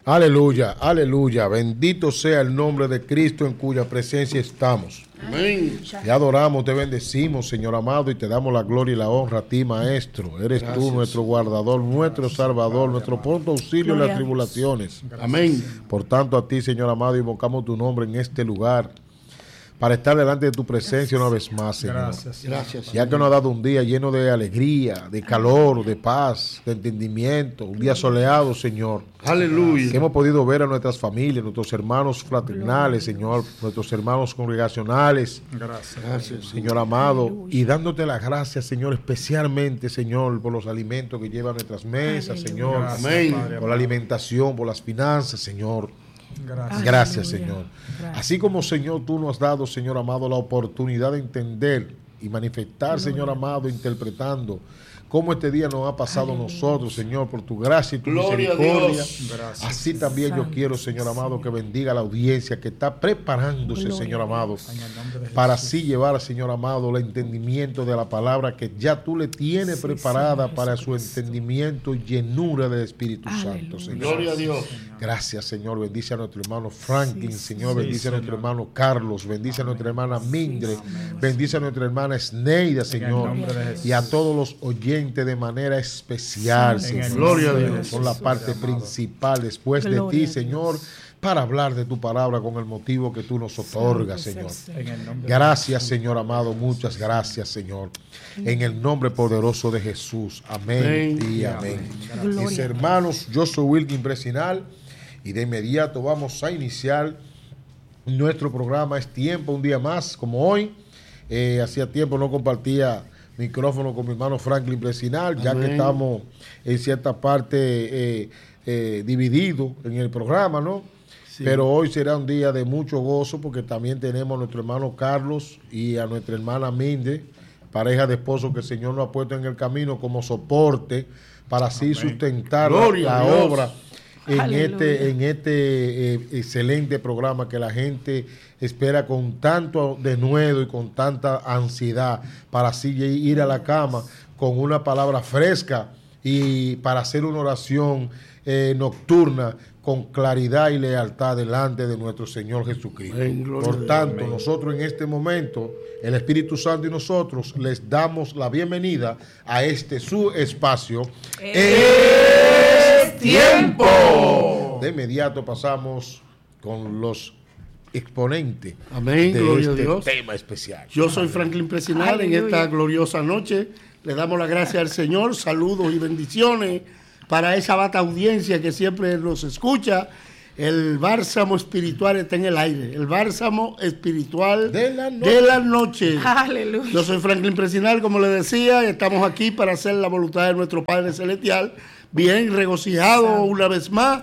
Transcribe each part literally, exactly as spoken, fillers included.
Aleluya, aleluya. Bendito sea el nombre de Cristo en cuya presencia estamos. Amén. Te adoramos, te bendecimos, Señor amado, y te damos la gloria y la honra a ti, Maestro. Eres Gracias. Tú nuestro guardador, nuestro Gracias, Salvador, Padre, nuestro pronto auxilio en las tribulaciones. Gracias. Amén. Por tanto, a ti, Señor amado, invocamos tu nombre en este lugar, para estar delante de tu presencia Gracias. Una vez más, Señor. Gracias. Gracias. Ya que nos ha dado un día lleno de alegría, de calor, de paz, de entendimiento, un día soleado, Señor. Aleluya. Que hemos podido ver a nuestras familias, nuestros hermanos fraternales, Señor, nuestros hermanos congregacionales. Gracias. Gracias. Señor amado, Aleluya. Y dándote las gracias, Señor, especialmente, Señor, por los alimentos que llevan nuestras mesas, Aleluya. Señor. Gracias, Amén. Padre, por la alimentación, por las finanzas, Señor. Gracias, Gracias Señor. Gracias. Así como, Señor, tú nos has dado, Señor amado, la oportunidad de entender y manifestar, Aleluya. Señor amado, interpretando cómo este día nos ha pasado a nosotros, Señor, por tu gracia y tu Gloria misericordia. Así también yo quiero, Señor amado, que bendiga a la audiencia que está preparándose, Gloria Señor amado, para así llevar, Señor amado, el entendimiento de la palabra que ya tú le tienes sí, preparada Señor, para su entendimiento y llenura del Espíritu Aleluya. Santo, Señor. Gloria a Dios. Gracias, Señor. Bendice a nuestro hermano Franklin, sí, Señor. Sí, bendice sí, a nuestro Señor. Hermano Carlos. Bendice Amén. A nuestra hermana Mindre. Sí, bendice a nuestra hermana Sneida, Señor. Y a todos los oyentes de manera especial, sí, Señor. Gloria a Dios. Son la parte principal después Gloria de ti, Señor, para hablar de tu palabra con el motivo que tú nos otorgas, Señor. Gracias, Señor amado. Muchas gracias, Señor. En el nombre poderoso de Jesús. Amén, amén y amén. amén. Mis hermanos, yo soy Wilkin Presinal. Y de inmediato vamos a iniciar nuestro programa. Es tiempo, un día más, como hoy. Eh, hacía tiempo no compartía micrófono con mi hermano Franklin Presinal, ya Amén. Que estamos en cierta parte eh, eh, divididos en el programa, ¿no? Sí. Pero hoy será un día de mucho gozo porque también tenemos a nuestro hermano Carlos y a nuestra hermana Minde, pareja de esposos que el Señor nos ha puesto en el camino como soporte para así Amén. Sustentar Gloria la, la obra. En Aleluya. este, en este eh, excelente programa que la gente espera con tanto denuedo y con tanta ansiedad para así ir a la cama con una palabra fresca y para hacer una oración eh, nocturna con claridad y lealtad delante de nuestro Señor Jesucristo. Amén, Por tanto, Dios, nosotros en este momento, el Espíritu Santo y nosotros les damos la bienvenida a este su espacio. ¡Es tiempo! De inmediato pasamos con los exponentes Amén, de gloria este a Dios. tema especial. Yo soy Franklin Presinal. En esta gloriosa noche le damos las gracias al Señor, saludos y bendiciones para esa vasta audiencia que siempre nos escucha. El bálsamo espiritual está en el aire. El bálsamo espiritual de la noche. De la noche. Aleluya. Yo soy Franklin Presinal, como le decía, y estamos aquí para hacer la voluntad de nuestro Padre Celestial. Bien regocijado una vez más,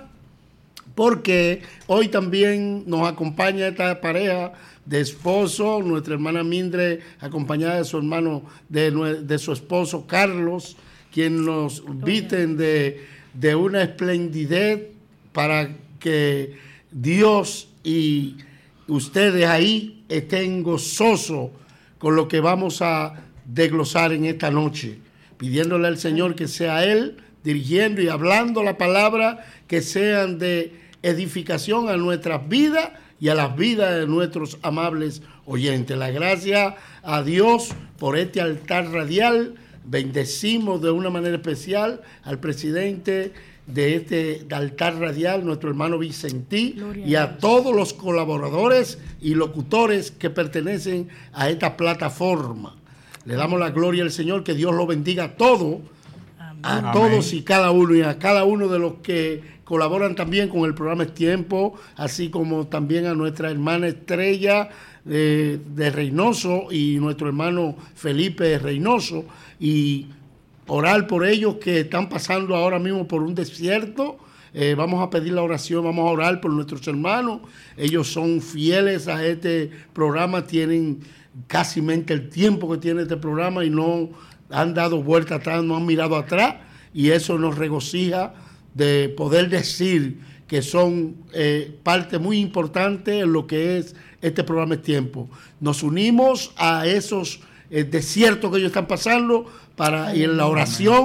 porque hoy también nos acompaña esta pareja de esposo, nuestra hermana Mindre, acompañada de su hermano, de, de su esposo Carlos, quien nos visten de, de una esplendidez para que Dios y ustedes ahí estén gozosos con lo que vamos a desglosar en esta noche, pidiéndole al Señor que sea Él dirigiendo y hablando la palabra, que sean de edificación a nuestras vidas y a las vidas de nuestros amables oyentes. La gracia a Dios por este altar radial. Bendecimos de una manera especial al presidente de este altar radial, nuestro hermano Vicentí, Gloria y a, a todos los colaboradores y locutores que pertenecen a esta plataforma. Le damos la gloria al Señor, que Dios lo bendiga a todos, a Amén. Todos y cada uno, y a cada uno de los que colaboran también con el programa Es Tiempo, así como también a nuestra hermana Estrella de, de Reynoso y nuestro hermano Felipe Reynoso, y orar por ellos que están pasando ahora mismo por un desierto. Eh, vamos a pedir la oración, vamos a orar por nuestros hermanos. Ellos son fieles a este programa, tienen casi mente el tiempo que tiene este programa y no han dado vuelta atrás, no han mirado atrás, y eso nos regocija de poder decir que son eh, parte muy importante en lo que es este programa Es Tiempo. Nos unimos a esos eh, desiertos que ellos están pasando para, y en la oración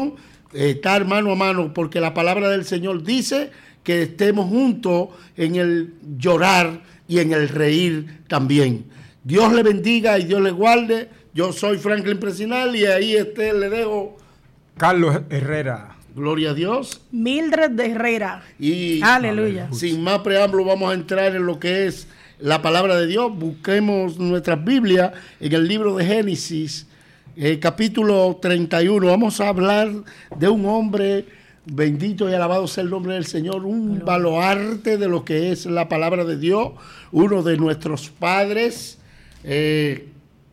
estar mano a mano, porque la palabra del Señor dice que estemos juntos en el llorar y en el reír también. Dios le bendiga y Dios le guarde. Yo soy Franklin Presinal y ahí este le dejo Carlos Herrera. Gloria a Dios. Mildred de Herrera. Y aleluya. Sin más preámbulo, vamos a entrar en lo que es la palabra de Dios. Busquemos nuestra Biblia en el libro de Génesis, eh, capítulo treinta y uno. Vamos a hablar de un hombre, bendito y alabado sea el nombre del Señor, un baluarte de lo que es la palabra de Dios, uno de nuestros padres, eh,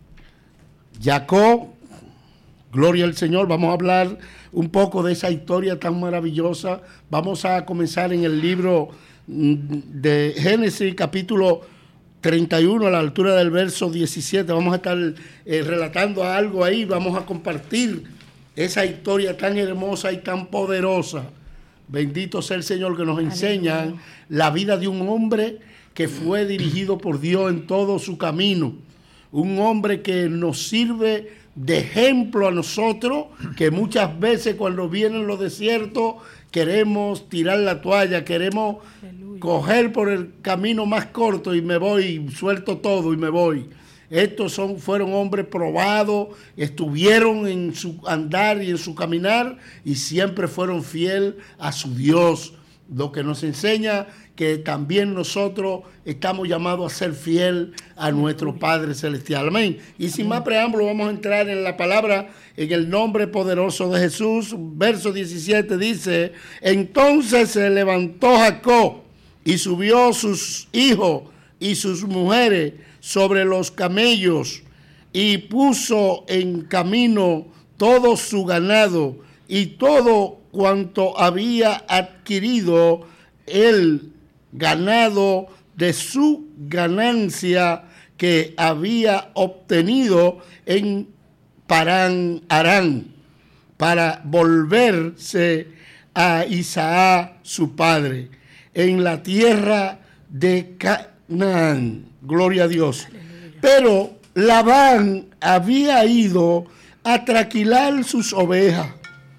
Jacob. Gloria al Señor. Vamos a hablar un poco de esa historia tan maravillosa. Vamos a comenzar en el libro de Génesis, capítulo treinta y uno, a la altura del verso diecisiete. Vamos a estar eh, relatando algo ahí. Vamos a compartir esa historia tan hermosa y tan poderosa. Bendito sea el Señor, que nos enseña Aleluya. La vida de un hombre que fue dirigido por Dios en todo su camino. Un hombre que nos sirve de ejemplo a nosotros, que muchas veces cuando vienen los desiertos queremos tirar la toalla, queremos Aleluya. Coger por el camino más corto y me voy, suelto todo y me voy. Estos son, fueron hombres probados, estuvieron en su andar y en su caminar y siempre fueron fieles a su Dios, lo que nos enseña que también nosotros estamos llamados a ser fiel a nuestro Padre Celestial. Amén. Y sin más preámbulo, vamos a entrar en la palabra, en el nombre poderoso de Jesús. Verso diecisiete dice: entonces se levantó Jacob y subió sus hijos y sus mujeres sobre los camellos y puso en camino todo su ganado y todo cuanto había adquirido el ganado de su ganancia que había obtenido en Parán Arán, para volverse a Isaac su padre en la tierra de Canaán. Gloria a Dios. Aleluya. Pero Labán había ido a traquilar sus ovejas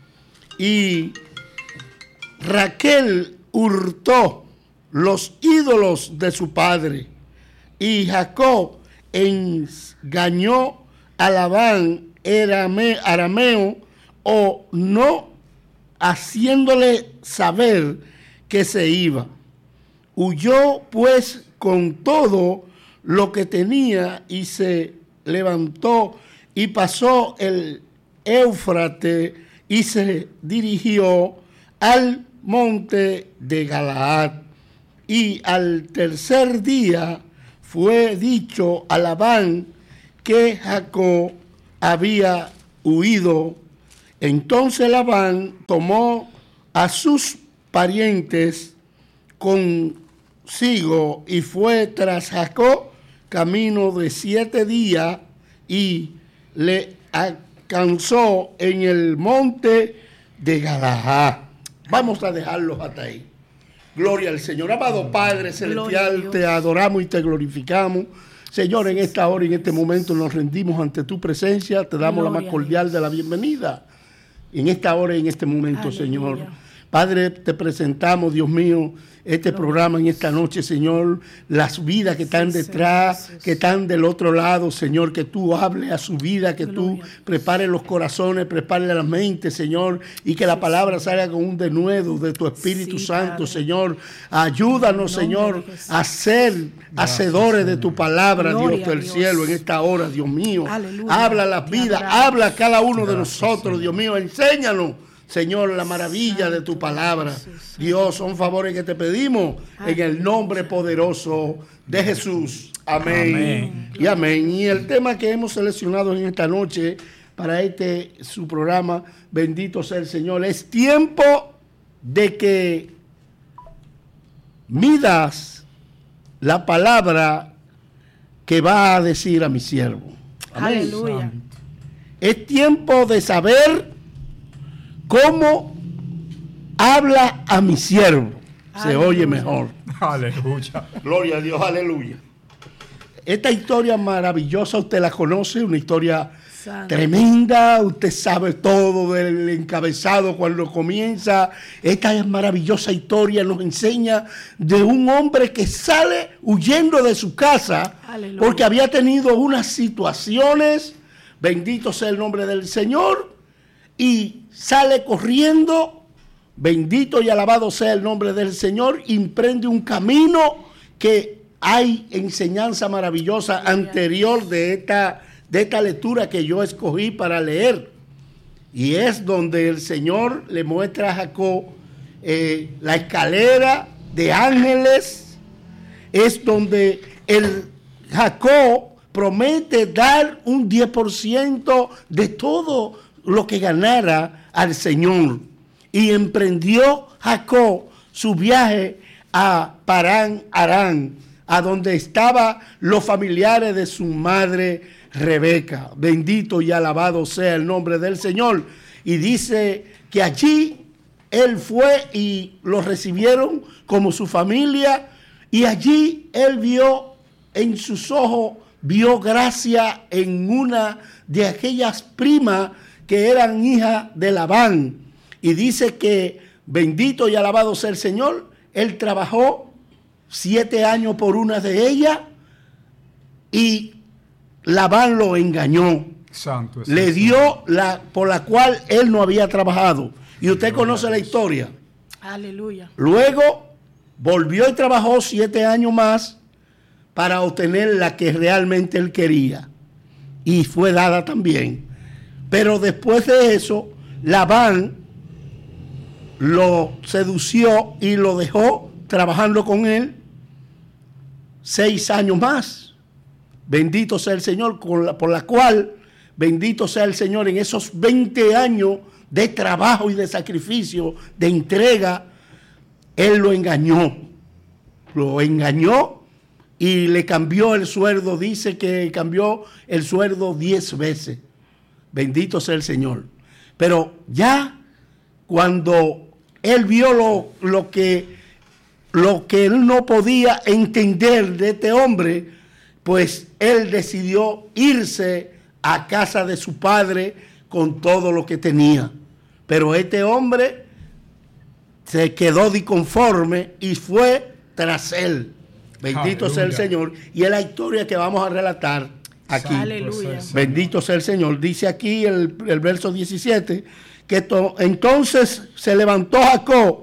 y Raquel hurtó los ídolos de su padre, y Jacob engañó a Labán arameo, o no haciéndole saber que se iba. Huyó pues con todo lo que tenía y se levantó y pasó el Éufrates y se dirigió al monte de Galaad. Y al tercer día fue dicho a Labán que Jacob había huido. Entonces Labán tomó a sus parientes consigo y fue tras Jacob camino de siete días y le alcanzó en el monte de Galaad. Vamos a dejarlos hasta ahí. Gloria al Señor. Amado Padre Celestial, te adoramos y te glorificamos. Señor, en esta hora y en este momento nos rendimos ante tu presencia. Te damos Gloria la más cordial de la bienvenida. En esta hora y en este momento, Aleluya. Señor. Padre, te presentamos, Dios mío, este programa en esta noche, Señor, las vidas que están detrás, que están del otro lado, Señor, que tú hables a su vida, que tú prepares los corazones, prepares la mente, Señor, y que la palabra salga con un denuedo de tu Espíritu Santo, Señor. Ayúdanos, Señor, a ser hacedores de tu palabra, Dios del cielo, en esta hora, Dios mío. Habla las vidas, habla a cada uno de nosotros, Dios mío, enséñanos, Señor, la maravilla de tu palabra. Dios, son favores que te pedimos en el nombre poderoso de Jesús. Amén. Amén. Y amén. Y el tema que hemos seleccionado en esta noche para este su programa, bendito sea el Señor, es tiempo de que midas la palabra que va a decir a mi siervo. Amén. Aleluya. Es tiempo de saber cómo habla a mi siervo. Se aleluya. Oye mejor. Aleluya. Gloria a Dios, aleluya. Esta historia maravillosa, usted la conoce, una historia Santo. Tremenda, usted sabe todo del encabezado cuando comienza. Esta maravillosa historia nos enseña de un hombre que sale huyendo de su casa. Aleluya. Porque había tenido unas situaciones, bendito sea el nombre del Señor, y sale corriendo, bendito y alabado sea el nombre del Señor, y emprende un camino que hay enseñanza maravillosa anterior de esta de esta lectura que yo escogí para leer, y es donde el Señor le muestra a Jacob eh, la escalera de ángeles. Es donde el Jacob promete dar un diez por ciento de todo lo que ganara al Señor, y emprendió Jacob su viaje a Parán Arán, a donde estaban los familiares de su madre Rebeca. Bendito y alabado sea el nombre del Señor. Y dice que allí él fue y lo recibieron como su familia, y allí él vio en sus ojos, vio gracia en una de aquellas primas que eran hijas de Labán. Y dice que bendito y alabado sea el Señor, él trabajó siete años por una de ellas, y Labán lo engañó. Santo, le dio la por la cual él no había trabajado. Y usted conoce la historia. Aleluya. Luego volvió y trabajó siete años más para obtener la que realmente él quería, y fue dada también. Pero después de eso, Labán lo sedució y lo dejó trabajando con él seis años más. Bendito sea el Señor, con la, por la cual, bendito sea el Señor, en esos veinte años de trabajo y de sacrificio, de entrega, él lo engañó. Lo engañó y le cambió el sueldo. Dice que cambió el sueldo diez veces. Bendito sea el Señor. Pero ya cuando él vio lo, lo, que, lo que él no podía entender de este hombre, pues él decidió irse a casa de su padre con todo lo que tenía. Pero este hombre se quedó disconforme y fue tras él. Bendito Aleluya. Sea el Señor. Y es la historia que vamos a relatar aquí. Aleluya. Bendito sea el Señor. Dice aquí el, el verso diecisiete, que to, entonces se levantó Jacob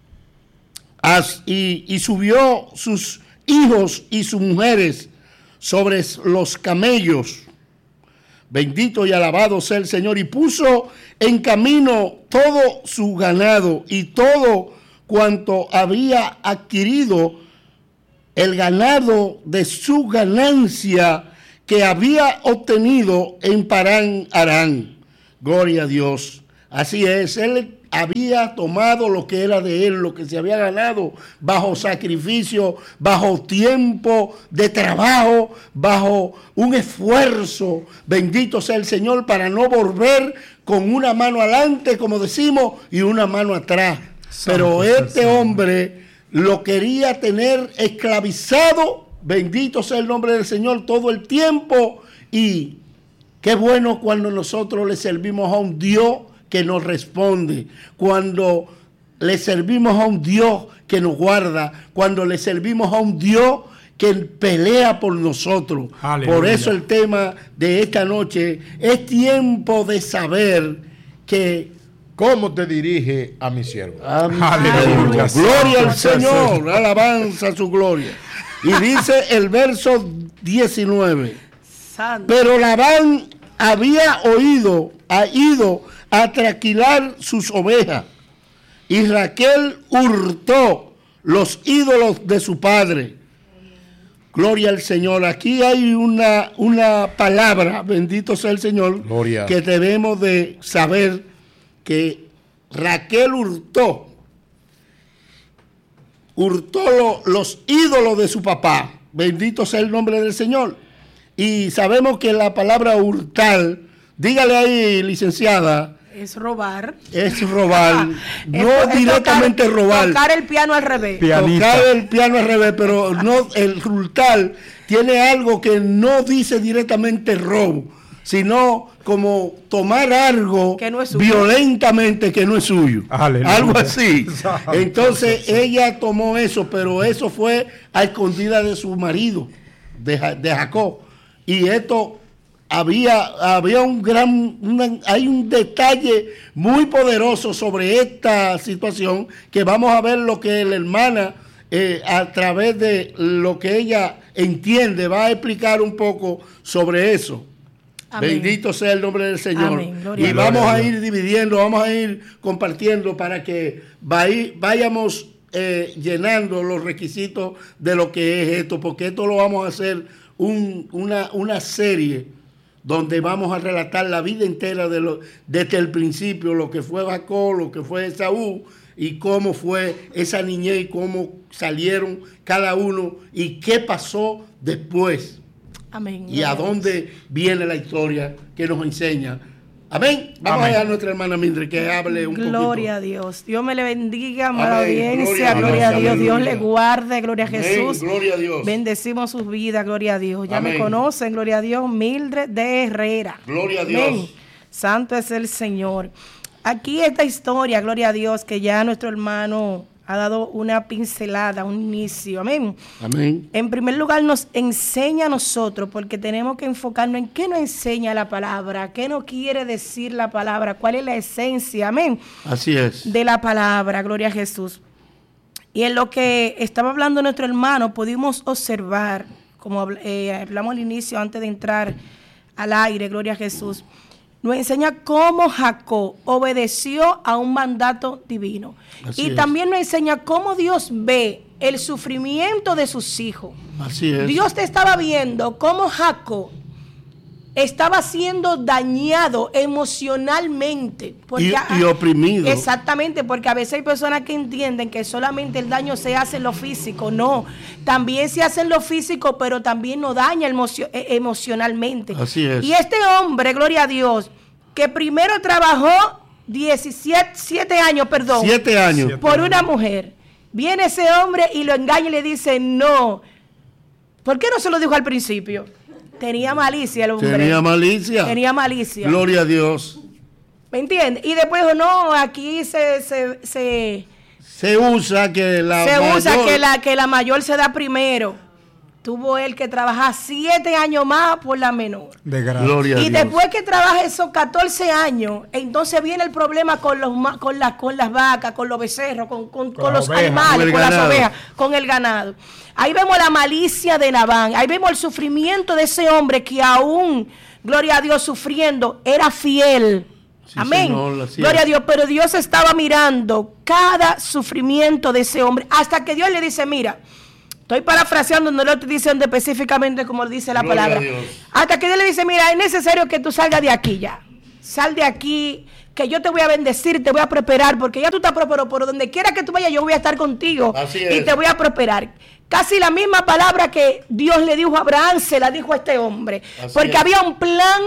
as, y, y subió sus hijos y sus mujeres sobre los camellos. Bendito y alabado sea el Señor. Y puso en camino todo su ganado y todo cuanto había adquirido, el ganado de su ganancia que había obtenido en Parán Arán. Gloria a Dios. Así es, él había tomado lo que era de él, lo que se había ganado bajo sacrificio, bajo tiempo de trabajo, bajo un esfuerzo, bendito sea el Señor, para no volver con una mano adelante, como decimos, y una mano atrás. Pero este hombre lo quería tener esclavizado, bendito sea el nombre del Señor, todo el tiempo. Y qué bueno cuando nosotros le servimos a un Dios que nos responde, cuando le servimos a un Dios que nos guarda, cuando le servimos a un Dios que pelea por nosotros. Aleluya. Por eso el tema de esta noche es tiempo de saber que cómo te dirige a mi siervo. Aleluya. Gloria al Señor, alabanza a su gloria. Y dice el verso diecinueve, Santo. Pero Labán había oído, ha ido a traquilar sus ovejas, y Raquel hurtó los ídolos de su padre. Gloria al Señor. Aquí hay una, una palabra, bendito sea el Señor, Gloria. Que debemos de saber que Raquel hurtó, hurtó lo, los ídolos de su papá. Bendito sea el nombre del Señor. Y sabemos que la palabra hurtar, dígale ahí, licenciada, es robar. Es robar. No es, directamente es tocar, robar. Tocar el piano al revés. Pianista. Tocar el piano al revés, pero no, el hurtar tiene algo que no dice directamente robo, sino como tomar algo que no es violentamente que no es suyo. Aleluya. Algo así. Entonces ella tomó eso, pero eso fue a escondida de su marido, de, de Jacob. Y esto había, había un gran, una, hay un detalle muy poderoso sobre esta situación, que vamos a ver lo que la hermana, eh, a través de lo que ella entiende, va a explicar un poco sobre eso. Amén. Bendito sea el nombre del Señor. Amén. Y vamos a ir dividiendo, vamos a ir compartiendo para que vay, vayamos eh, llenando los requisitos de lo que es esto, porque esto lo vamos a hacer un, una, una serie donde vamos a relatar la vida entera de lo, desde el principio, lo que fue Jacob, lo que fue Esaú, y cómo fue esa niñez y cómo salieron cada uno y qué pasó después. Amén. Y a dónde viene la historia que nos enseña. Amén. Vamos Amén. a dejar a nuestra hermana Mildred que hable un poquito. Gloria a Dios. Dios me le bendiga, amada audiencia. Gloria, gloria a Dios. Dios, Dios le guarde. Gloria a Jesús. Amén. Gloria a Dios. Bendecimos sus vidas. Gloria a Dios. Ya Amén. me conocen. Gloria a Dios. Mildred de Herrera. Gloria a Dios. Amén. Santo es el Señor. Aquí esta historia, gloria a Dios, que ya nuestro hermano ha dado una pincelada, un inicio. Amén. Amén. En primer lugar nos enseña a nosotros, porque tenemos que enfocarnos en qué nos enseña la palabra, qué nos quiere decir la palabra, cuál es la esencia, amén. Así es. De la palabra, gloria a Jesús. Y en lo que estaba hablando nuestro hermano, pudimos observar, como eh, hablamos al inicio antes de entrar al aire, gloria a Jesús, nos enseña cómo Jacob obedeció a un mandato divino. Así y es. También nos enseña cómo Dios ve el sufrimiento de sus hijos. Así es. Dios te estaba viendo cómo Jacob estaba siendo dañado emocionalmente. Porque, y, y oprimido. Exactamente, porque a veces hay personas que entienden que solamente el daño se hace en lo físico. No, también se hace en lo físico, pero también nos daña emocio, emocionalmente. Así es. Y este hombre, gloria a Dios, que primero trabajó diecisiete, siete años, perdón. Siete años. Por una mujer. Viene ese hombre y lo engaña y le dice, no. ¿Por qué no se lo dijo al principio? Tenía malicia el hombre. Tenía malicia. Tenía malicia. Gloria a Dios. ¿Me entiendes? Y después dijo, no, aquí se... Se, se, se usa que la se mayor... usa que la, que la mayor se da primero. Tuvo él que trabajar siete años más por la menor. De gracia. Gloria a y Dios. Después que trabaja esos catorce años, entonces viene el problema con los con las con las vacas, con los becerros, con, con, con, con los ovejas, animales, con, con las ovejas, con el ganado. Ahí vemos la malicia de Labán, ahí vemos el sufrimiento de ese hombre que aún, gloria a Dios, sufriendo, era fiel. Sí, amén. Señor, gloria a Dios, pero Dios estaba mirando cada sufrimiento de ese hombre, hasta que Dios le dice, mira, estoy parafraseando, no lo estoy diciendo específicamente como dice la gloria palabra. Hasta que Dios le dice, mira, es necesario que tú salgas de aquí ya. Sal de aquí, que yo te voy a bendecir, te voy a prosperar, porque ya tú estás próspero, por donde quiera que tú vayas, yo voy a estar contigo. Así y es. te voy a prosperar. Casi la misma palabra que Dios le dijo a Abraham, se la dijo a este hombre. Así porque es. había un plan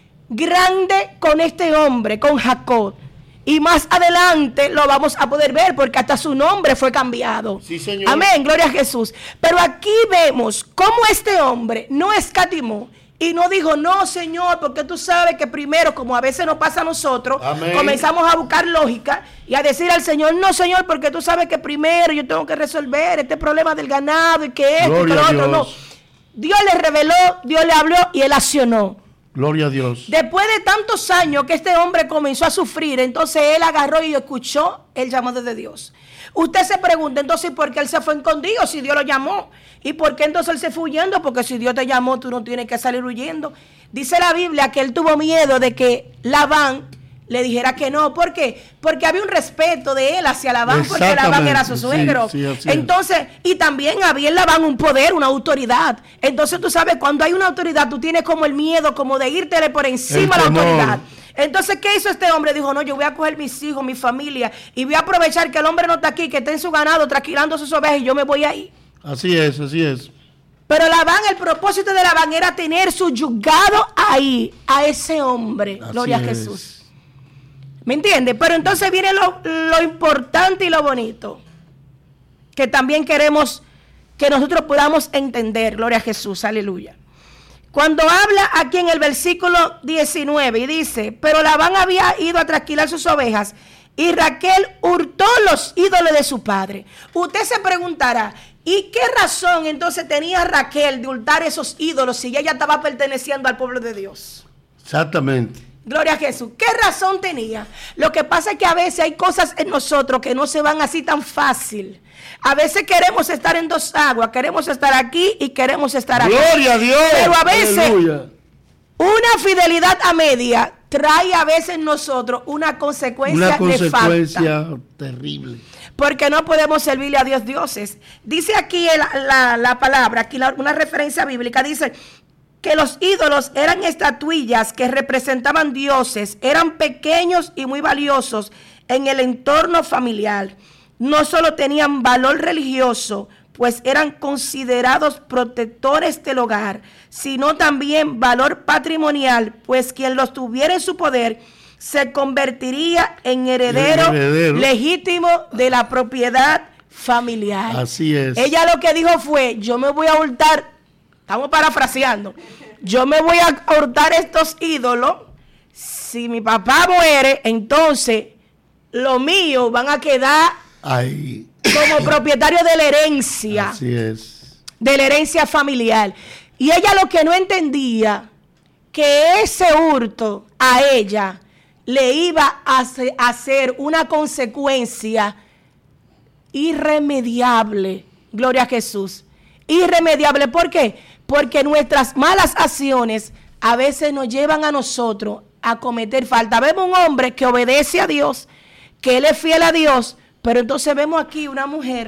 grande con este hombre, con Jacob. Y más adelante lo vamos a poder ver porque hasta su nombre fue cambiado. Sí, Señor. Amén, gloria a Jesús. Pero aquí vemos cómo este hombre no escatimó y no dijo, no, Señor, porque tú sabes que primero, como a veces nos pasa a nosotros, amén, comenzamos a buscar lógica y a decir al Señor, no, Señor, porque tú sabes que primero yo tengo que resolver este problema del ganado y que esto y que lo otro. No. Dios le reveló, Dios le habló y él accionó. Gloria a Dios. Después de tantos años que este hombre comenzó a sufrir, entonces él agarró y escuchó el llamado de Dios. Usted se pregunta entonces por qué él se fue escondido si Dios lo llamó. ¿Y por qué entonces él se fue huyendo? Porque si Dios te llamó, tú no tienes que salir huyendo. Dice la Biblia que él tuvo miedo de que Labán le dijera que no. ¿Por qué? Porque había un respeto de él hacia Labán, porque Labán era su suegro. Sí, sí, entonces, y también había en Labán un poder, una autoridad. Entonces tú sabes, cuando hay una autoridad, tú tienes como el miedo, como de irte por encima a la autoridad. Entonces, ¿qué hizo este hombre? Dijo, no, yo voy a coger mis hijos, mi familia, y voy a aprovechar que el hombre no está aquí, que está en su ganado, trasquilando sus ovejas, y yo me voy ahí. Así es, así es. Pero Labán, el propósito de Labán era tener subyugado ahí a ese hombre. Así Gloria es. a Jesús. ¿Me entiendes? Pero entonces viene lo, lo importante y lo bonito, que también queremos que nosotros podamos entender. Gloria a Jesús, aleluya. Cuando habla aquí en el versículo diecinueve y dice, pero Labán había ido a trasquilar sus ovejas y Raquel hurtó los ídolos de su padre. Usted se preguntará, ¿y qué razón entonces tenía Raquel de hurtar esos ídolos si ella estaba perteneciendo al pueblo de Dios? Exactamente. Gloria a Jesús. ¿Qué razón tenía? Lo que pasa es que a veces hay cosas en nosotros que no se van así tan fácil. A veces queremos estar en dos aguas, queremos estar aquí y queremos estar aquí. Gloria a Dios. Pero a veces Aleluya. Una fidelidad a media trae a veces en nosotros una consecuencia Una consecuencia nefasta. terrible. Porque no podemos servirle a Dios dioses. Dice aquí la, la, la palabra, aquí la, una referencia bíblica, dice que los ídolos eran estatuillas que representaban dioses, eran pequeños y muy valiosos en el entorno familiar. No solo tenían valor religioso, pues eran considerados protectores del hogar, sino también valor patrimonial, pues quien los tuviera en su poder se convertiría en heredero, heredero legítimo de la propiedad familiar. Así es. Ella lo que dijo fue, yo me voy a hurtar, estamos parafraseando, yo me voy a hurtar estos ídolos, si mi papá muere, entonces los míos van a quedar ahí como propietario de la herencia. Así es. De la herencia familiar. Y ella lo que no entendía, que ese hurto a ella le iba a hacer una consecuencia irremediable. Gloria a Jesús. Irremediable. ¿Por qué? Porque nuestras malas acciones a veces nos llevan a nosotros a cometer falta. Vemos un hombre que obedece a Dios, que él es fiel a Dios, pero entonces vemos aquí una mujer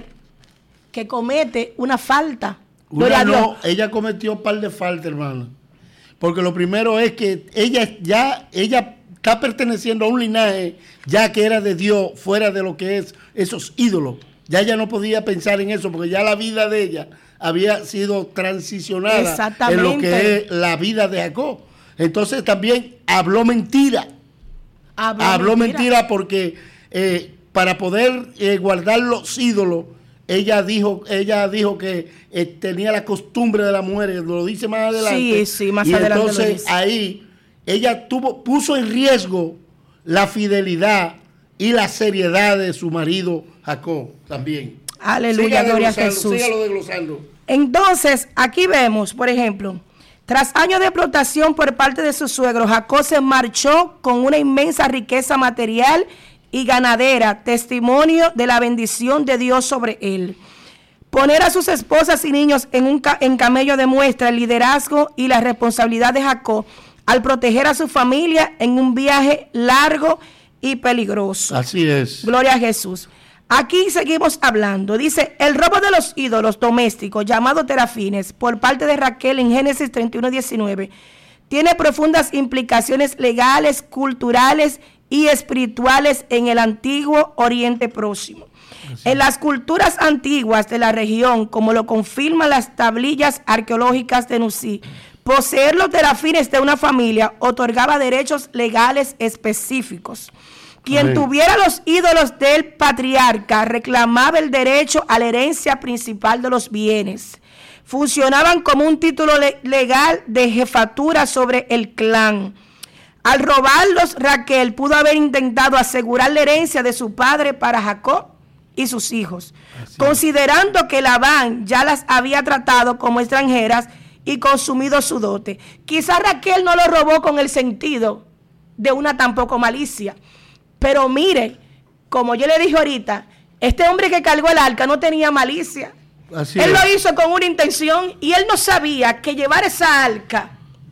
que comete una falta. Una no, ella cometió un par de faltas, hermano. Porque lo primero es que ella ya ella está perteneciendo a un linaje ya que era de Dios, fuera de lo que es esos ídolos. Ya ella no podía pensar en eso, porque ya la vida de ella había sido transicionada en lo que es la vida de Jacob. Entonces también habló mentira. Habló, habló mentira. mentira porque eh, para poder eh, guardar los ídolos, ella dijo, ella dijo que eh, tenía la costumbre de la mujer, lo dice más adelante. Sí, sí, más y adelante. Entonces ahí ella tuvo, puso en riesgo la fidelidad y la seriedad de su marido Jacob también. Aleluya, gloria a Jesús. Sígalo desglosando. Entonces, aquí vemos, por ejemplo, tras años de explotación por parte de su suegro, Jacob se marchó con una inmensa riqueza material y ganadera, testimonio de la bendición de Dios sobre él. Poner a sus esposas y niños en un ca en camello demuestra el liderazgo y la responsabilidad de Jacob al proteger a su familia en un viaje largo y peligroso. Así es. Gloria a Jesús. Aquí seguimos hablando. Dice, el robo de los ídolos domésticos, llamados terafines, por parte de Raquel en Génesis treinta y uno, diecinueve, tiene profundas implicaciones legales, culturales y espirituales en el antiguo Oriente Próximo. Así. En las culturas antiguas de la región, como lo confirman las tablillas arqueológicas de Nusí, poseer los terafines de una familia otorgaba derechos legales específicos. Quien Amén. tuviera los ídolos del patriarca reclamaba el derecho a la herencia principal de los bienes. Funcionaban como un título le legal de jefatura sobre el clan. Al robarlos, Raquel pudo haber intentado asegurar la herencia de su padre para Jacob y sus hijos, Así. considerando que Labán ya las había tratado como extranjeras y consumido su dote. Quizá Raquel no lo robó con el sentido de una tampoco malicia. Pero mire, como yo le dije ahorita, este hombre que cargó el arca no tenía malicia. Así él es. Lo hizo con una intención y él no sabía que llevar esa arca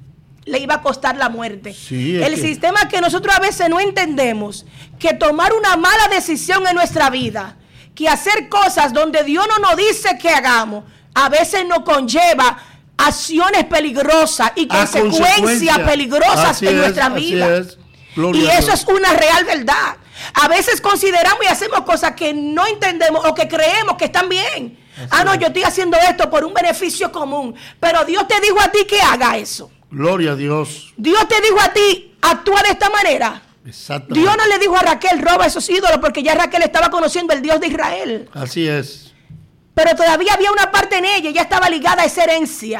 le iba a costar la muerte. Sí, el que... sistema que nosotros a veces no entendemos, que tomar una mala decisión en nuestra vida, que hacer cosas donde Dios no nos dice que hagamos, a veces nos conlleva acciones peligrosas y consecuencias consecuencia. peligrosas así en es, nuestra vida. Es. Y eso es una real verdad. A veces consideramos y hacemos cosas que no entendemos o que creemos que están bien. Así ah, no, es. yo estoy haciendo esto por un beneficio común. Pero Dios te dijo a ti que haga eso. Gloria a Dios. Dios te dijo a ti, actúa de esta manera. Exactamente. Dios no le dijo a Raquel, roba esos ídolos, porque ya Raquel estaba conociendo el Dios de Israel. Así es. Pero todavía había una parte en ella, ella estaba ligada a esa herencia.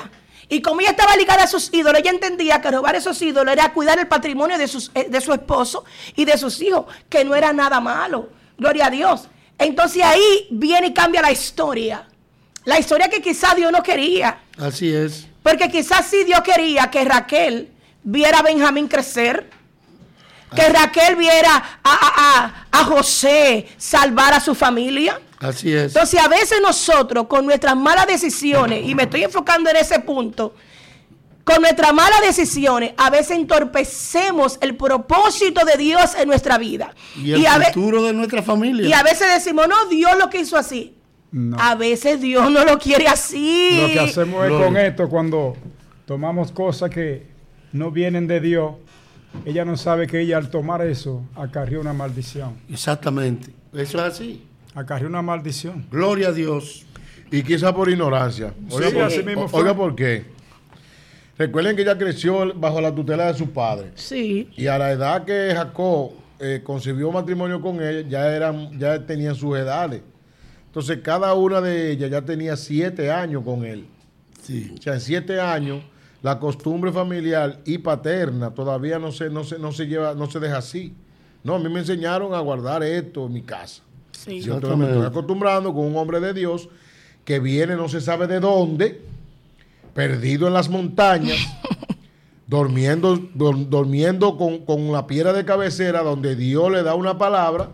Y como ella estaba ligada a sus ídolos, ella entendía que robar esos ídolos era cuidar el patrimonio de, sus, de su esposo y de sus hijos, que no era nada malo. Gloria a Dios. Entonces ahí viene y cambia la historia. La historia que quizás Dios no quería. Así es. Porque quizás sí Dios quería que Raquel viera a Benjamín crecer. Que Raquel viera a, a, a, a José salvar a su familia. Así es. Entonces a veces nosotros con nuestras malas decisiones, y me estoy enfocando en ese punto, con nuestras malas decisiones a veces entorpecemos el propósito de Dios en nuestra vida. Y el y futuro de nuestra familia. Y a veces decimos, no, Dios lo quiso así. No. A veces Dios no lo quiere así. Lo que hacemos es con esto, cuando tomamos cosas que no vienen de Dios, ella no sabe que ella al tomar eso acarrió una maldición. Exactamente, eso es así. Acarrió una maldición. Gloria a Dios. Y quizá por ignorancia. Oiga, sí, por, así mismo fue. Oiga por qué. Recuerden que ella creció bajo la tutela de su padre. Sí. Y a la edad que Jacob eh, concibió matrimonio con ella, ya, eran, ya tenían sus edades. Entonces cada una de ellas ya tenía siete años con él. Sí. O sea, en siete años la costumbre familiar y paterna todavía no se, no se, no se lleva, no se deja así. No, a mí me enseñaron a guardar esto en mi casa. Sí. Yo estoy, me estoy acostumbrando con un hombre de Dios que viene no se sabe de dónde, perdido en las montañas, durmiendo, dur, durmiendo con, con la piedra de cabecera donde Dios le da una palabra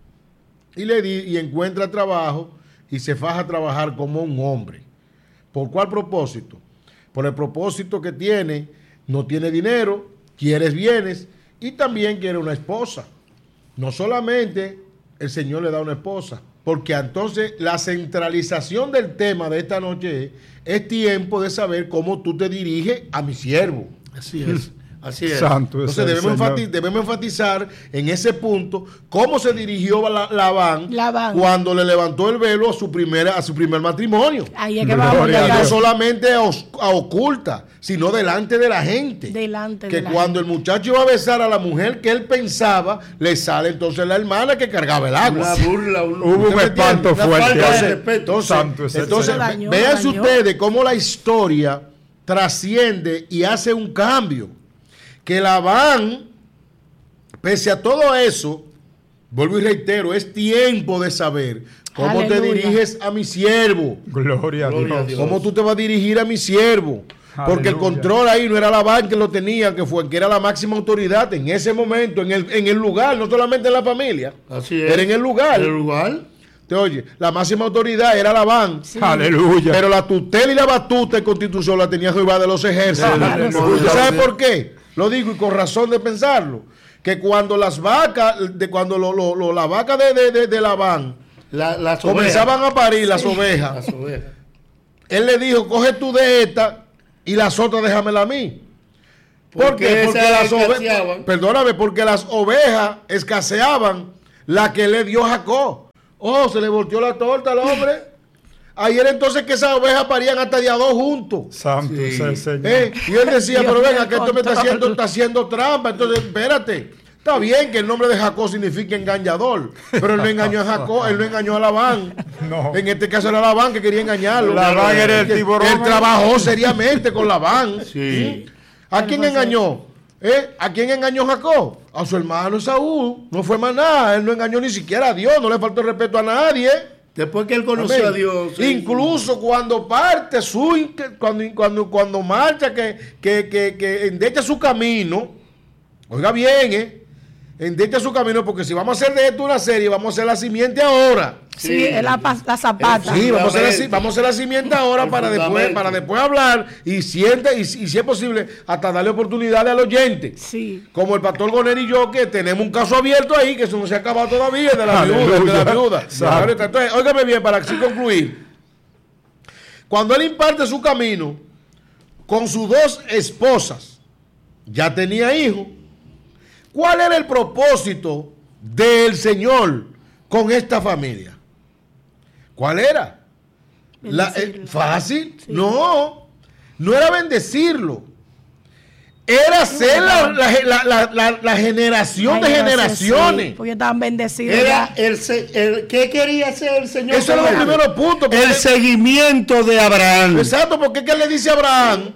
y le di, y encuentra trabajo y se faja a trabajar como un hombre. ¿Por cuál propósito? Por el propósito que tiene, no tiene dinero, quiere bienes y también quiere una esposa. No solamente el Señor le da una esposa, porque entonces la centralización del tema de esta noche es, es tiempo de saber cómo tú te diriges a mi siervo. Así es. Así es. Santo Entonces debemos, enfatiz, debemos enfatizar en ese punto cómo se dirigió la, Labán, Labán cuando le levantó el velo a su, primera, a su primer matrimonio. Ahí es que vamos a no solamente a, os, a oculta, sino delante de la gente. Delante que de la cuando gente. El muchacho iba a besar a la mujer que él pensaba, le sale entonces la hermana que cargaba el agua. Una burla, un, hubo un espanto fuerte. Entonces, entonces, Santo es entonces dañó, véanse dañó. ustedes cómo la historia trasciende y hace un cambio. Que Labán, pese a todo eso, vuelvo y reitero, es tiempo de saber cómo Aleluya. te diriges a mi siervo. Gloria a Dios. Gloria a Dios. Cómo tú te vas a dirigir a mi siervo. Porque Aleluya. el control ahí no era Labán que lo tenía, que fue que era la máxima autoridad en ese momento, en el, en el lugar, no solamente en la familia. Así es. Era en el lugar. En el lugar. Te oye, la máxima autoridad era Labán. Sí. Aleluya. Pero la tutela y la batuta de constitución la tenía Jehová de los ejércitos. Aleluya. ¿Sabe por qué? Lo digo y con razón de pensarlo. Que cuando las vacas, de cuando lo, lo, lo, la vaca de, de, de, de Labán La, las comenzaban ovejas. a parir las ovejas, Las ovejas. él le dijo, coge tú de esta y las otras déjamela a mí. ¿Por Porque qué? Porque esas las ovejas, escaseaban. perdóname, porque las ovejas escaseaban la que le dio Jacob. Oh, se le volteó la torta al hombre. Ayer entonces que esas ovejas parían hasta de a dos juntos. Santo Sí. es el Señor. Eh, y él decía, Dios pero venga, mío, que esto me está control. haciendo, está haciendo trampa. Entonces, espérate. Está bien que el nombre de Jacob significa engañador, pero él no engañó a Jacob, él no engañó a Labán. No. En este caso era Labán que quería engañarlo. Labán era el Que- tiburón. Él trabajó seriamente con Labán. Sí. ¿A quién engañó? ¿Eh? ¿A quién engañó Jacob? A su hermano Esaú. No fue más nada. Él no engañó ni siquiera a Dios. No le faltó respeto a nadie. Después que él conoció Amén. a Dios. sí. Incluso cuando parte su cuando, cuando, cuando marcha, que, que, que, que endecha su camino, oiga bien, eh, endecha su camino, porque si vamos a hacer de esto una serie, vamos a hacer la simiente ahora. Sí, Sí. es la, pa- la zapata. Sí, vamos a hacer la, fundamento. vamos a hacer la simiente ahora El para después, fundamento. para después hablar y siente y, y si es posible, hasta darle oportunidades al oyente. Sí. Como el pastor Goner y yo, que tenemos un caso abierto ahí, que eso no se ha acabado todavía, de la Aleluya. viuda, de la viuda. Santo. Entonces, óigame bien, para así concluir. Cuando él imparte su camino con sus dos esposas, ya tenía hijos. ¿Cuál era el propósito del Señor con esta familia? ¿Cuál era? La, eh, Bendecirlo. ¿Fácil? Sí. No, no era bendecirlo. Era ser la, la, la, la, la- la generación Ay, de gracias, generaciones. sí, porque estaban bendecidos. Era ya. el, se- el- ¿qué quería hacer el Señor? Eso era con los él? primeros puntos. porque- El seguimiento de Abraham. Exacto, porque ¿qué le dice a Abraham?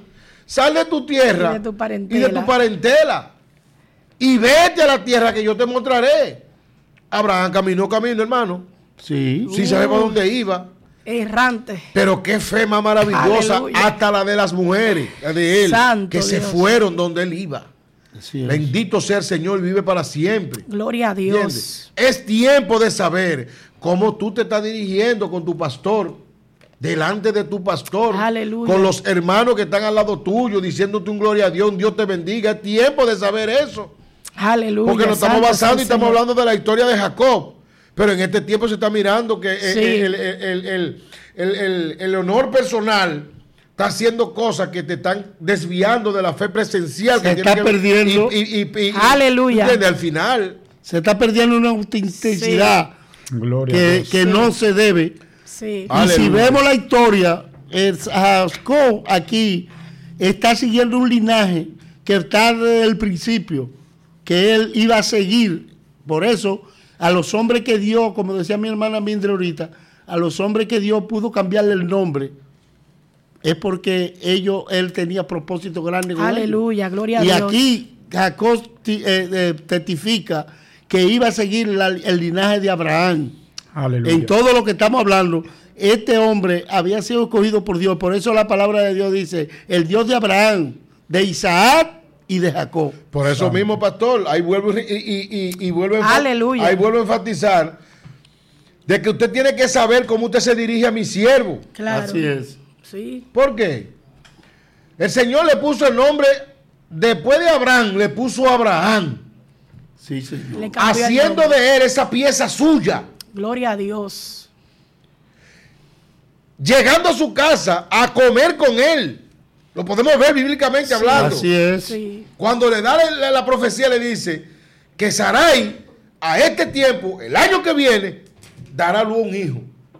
sal de tu tierra y de tu parentela, y, de tu parentela, y vete a la tierra que yo te mostraré. Abraham caminó camino, hermano. Sí. Sí, uh, sabe para dónde iba. Errante. Pero qué fe más maravillosa, aleluya, hasta la de las mujeres de él, Santo que Dios, se fueron donde él iba. Es. Bendito sea el Señor, vive para siempre. Gloria a Dios. ¿Entiendes? Es tiempo de saber cómo tú te estás dirigiendo con tu pastor, delante de tu pastor, aleluya, con los hermanos que están al lado tuyo, diciéndote un gloria a Dios, un Dios te bendiga. Es tiempo de saber eso. Aleluya. Porque nos estamos basando y estamos hablando de la historia de Jacob. Pero en este tiempo se está mirando que sí, el, el, el, el, el, el, el honor personal está haciendo cosas que te están desviando de la fe presencial. Se que está tiene que, perdiendo. Y, y, y, y, aleluya. Y, al final. Se está perdiendo una intensidad, sí, que, que sí, no se debe. Sí. Y aleluya, si vemos la historia, Jacob aquí está siguiendo un linaje que está desde el principio, que él iba a seguir. Por eso, a los hombres que Dios, como decía mi hermana Mindre ahorita, a los hombres que Dios pudo cambiarle el nombre, es porque ellos, él tenía propósito grande con aleluya, ellos. Gloria a y Dios. Y aquí Jacob eh, eh, testifica que iba a seguir la, el linaje de Abraham. Aleluya. En todo lo que estamos hablando, este hombre había sido escogido por Dios. Por eso la palabra de Dios dice, el Dios de Abraham, de Isaac y de Jacob. Por eso Santo. Mismo, pastor, ahí vuelvo y, y, y, y vuelvo, a aleluya, ahí vuelvo a enfatizar de que usted tiene que saber cómo usted se dirige a mi siervo. Claro. Así es. Sí. ¿Por qué? El Señor le puso el nombre, después de Abraham, le puso Abraham. Sí, señor. Haciendo de él esa pieza suya. Gloria a Dios. Llegando a su casa a comer con él. Lo podemos ver bíblicamente sí, hablando. Así es. Sí. Cuando le da la, la profecía, le dice que Sarai, a este tiempo, el año que viene, dará a luz un hijo.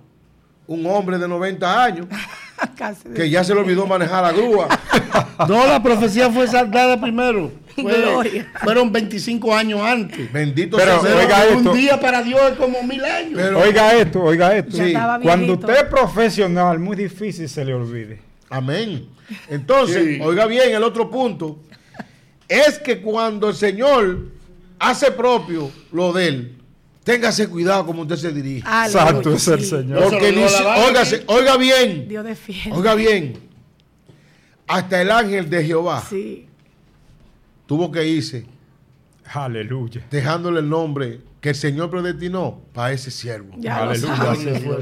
Un hombre de noventa años. Que ya se le olvidó manejar la grúa. No, la profecía fue dada primero. Fue, fueron veinticinco años antes. Bendito pero, sea. Oiga un esto. día para Dios es como mil años. Pero, oiga esto, oiga esto. Sí. Cuando usted es profesional, muy difícil se le olvide. Amén. Entonces, sí, oiga bien, el otro punto es que cuando el Señor hace propio lo de él, téngase cuidado como usted se dirige. Santo es el Señor. Porque ni si, óigase, oiga bien, Dios defiende. Oiga bien, hasta el ángel de Jehová sí, tuvo que irse. Aleluya. Dejándole el nombre que el Señor predestinó para ese siervo. Ya aleluya. Aleluya.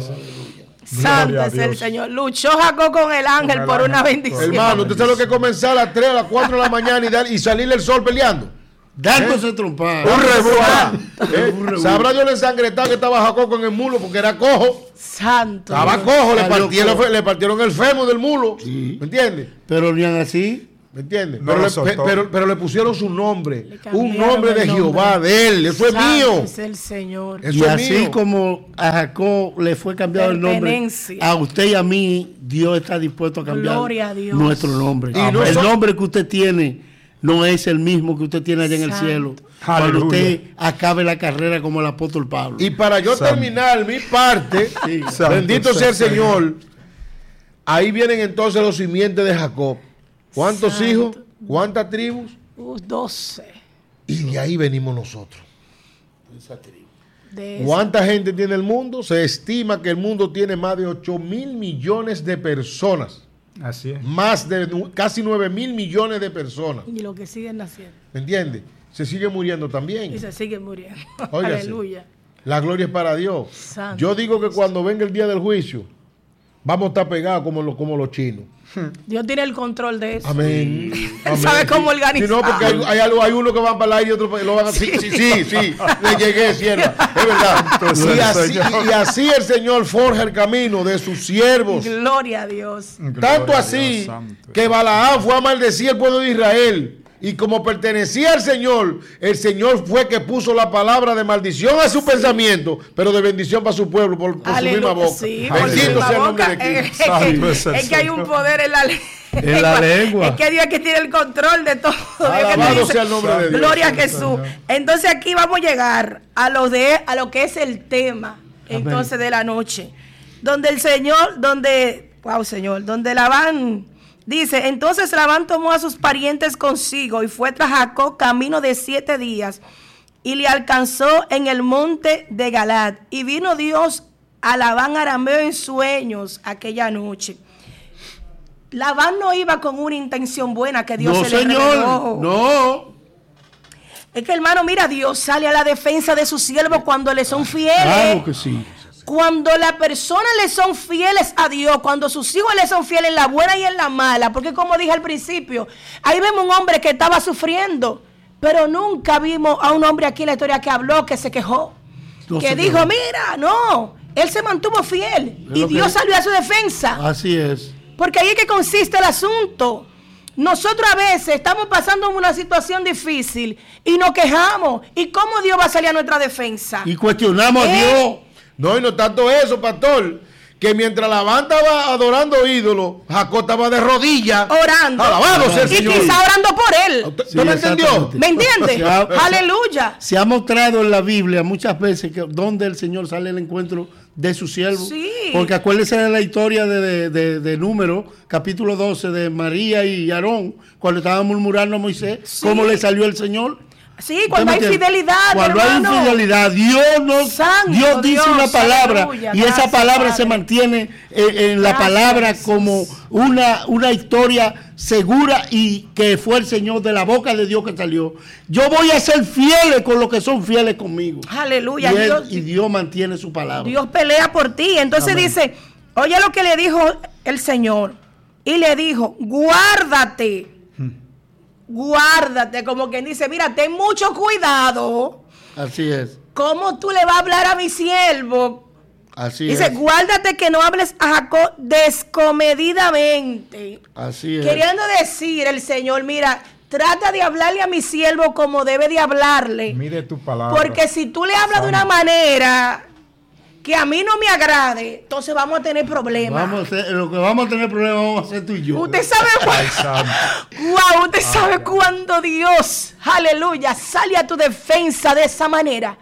Santo es el Señor. Luchó Jacob con el ángel con el por ángel. Una bendición. Hermano, ¿usted sabe lo que comenzar a las tres, a las cuatro de la mañana y, dar, y salirle el sol peleando? Dándose ¿Eh? trompada. Un rebú. ¿Eh? Sabrá Dios el ensangretado que estaba Jacob con el mulo porque era cojo. Santo. Estaba Dios. Cojo, le partieron, le partieron el fémur del mulo. Sí. ¿Me entiendes? Pero ni así. ¿Me entiendes? No pero, le, pe, pero, pero le pusieron su nombre. Un nombre de Jehová, de él. Eso es mío. Es el Señor. Eso y es así mío. Como a Jacob le fue cambiado el nombre, a usted y a mí, Dios está dispuesto a cambiar a nuestro nombre. Y no el son... nombre que usted tiene no es el mismo que usted tiene allá en el cielo. Aleluya. Cuando usted acabe la carrera como el apóstol Pablo. Y para yo Santo. Terminar mi parte, sí. Bendito Santo. Sea el Señor, ahí vienen entonces los simientes de Jacob. ¿Cuántos Santo. Hijos? ¿Cuántas tribus? Uh, doce. Y de ahí venimos nosotros. Esa tribu. ¿Cuánta gente tiene el mundo? Se estima que el mundo tiene más de ocho mil millones de personas. Así es. Más de casi nueve mil millones de personas. Y lo que siguen naciendo. ¿Me entiendes? Se sigue muriendo también. Y se sigue muriendo. Óigase, aleluya. La gloria es para Dios. Santo. Yo digo que cuando venga el día del juicio, vamos a estar pegados como los, como los chinos. Dios tiene el control de eso. Amén. Él sabe cómo organizar. Si no, porque hay, hay, algo, hay uno que va para el aire y otro lo van a... Sí, sí, sí, sí. Le llegué, sierva. Es verdad. Y así, y así el Señor forja el camino de sus siervos. Gloria a Dios. Tanto Gloria así Dios, que Balaam fue a maldecir al pueblo de Israel. Y como pertenecía al Señor, el Señor fue que puso la palabra de maldición a su sí. pensamiento, pero de bendición para su pueblo por, por su misma boca. Sí, bendito sea el nombre de Cristo. Es, es, es que hay un poder en la lengua. En la lengua. Es que Dios es que tiene el control de todo. Alabado sea el nombre de Dios. Gloria a Jesús. Entonces aquí vamos a llegar a lo de a lo que es el tema entonces Amén. De la noche, donde el Señor, donde, wow Señor, donde Labán Dice, entonces Labán tomó a sus parientes consigo y fue tras Jacob camino de siete días y le alcanzó en el monte de Galaad. Y vino Dios a Labán arameo en sueños aquella noche. Labán no iba con una intención buena que Dios no, se le señor, reveló. No, es que, hermano, mira, Dios sale a la defensa de sus siervos cuando le son fieles. Claro que sí. Cuando las personas le son fieles a Dios, cuando sus hijos le son fieles en la buena y en la mala, porque como dije al principio, ahí vemos un hombre que estaba sufriendo, pero nunca vimos a un hombre aquí en la historia que habló, que se quejó, no que dijo, quejó. Mira, no, él se mantuvo fiel y Dios que... salió a su defensa. Así es. Porque ahí es que consiste el asunto. Nosotros a veces estamos pasando una situación difícil y nos quejamos. ¿Y cómo Dios va a salir a nuestra defensa? Y cuestionamos ¿Eh? a Dios. No, y no tanto eso, pastor, que mientras Labán estaba adorando ídolos, Jacob estaba de rodillas, orando, alabado sea el y Señor. quizá orando por él. ¿Usted sí, me entendió? ¿Me entiende? Se ha, Aleluya. Se ha mostrado en la Biblia muchas veces que donde el Señor sale al encuentro de su siervo. Sí. Porque acuérdense de la historia de, de, de, de Número, capítulo doce, de María y Aarón, cuando estaban murmurando a Moisés, sí. cómo le salió el Señor. Sí, cuando hay fidelidad, Cuando hermano. hay infidelidad, Dios nos, Santo, Dios dice Dios, una palabra, aleluya, y gracias, esa palabra Padre. Se mantiene en, en la gracias, palabra Jesús. Como una, una historia segura y que fue el Señor de la boca de Dios que salió. Yo voy a ser fiel con los que son fieles conmigo. Aleluya. Y, él, Dios, y Dios mantiene su palabra. Dios pelea por ti. Entonces Amén. Dice, oye lo que le dijo el Señor. Y le dijo, guárdate. Guárdate, como quien dice, mira, ten mucho cuidado. Así es. ¿Cómo tú le vas a hablar a mi siervo? Así dice, es. Guárdate que no hables a Jacob descomedidamente. Así es. Queriendo decir el Señor, mira, trata de hablarle a mi siervo como debe de hablarle. Mide tu palabra. Porque si tú le hablas Santo. De una manera que a mí no me agrade, entonces vamos a tener problemas. Vamos a hacer, lo que vamos a tener problemas vamos a hacer tú y yo. Usted sabe wow, usted ah, sabe cuando Dios, aleluya, sale a tu defensa de esa manera.